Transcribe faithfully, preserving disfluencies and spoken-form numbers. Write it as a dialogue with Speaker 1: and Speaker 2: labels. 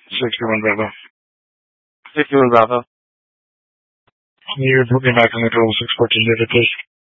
Speaker 1: sixty-one Bravo.
Speaker 2: sixty-one Bravo.
Speaker 1: Can you put me back on the control six fourteen, please?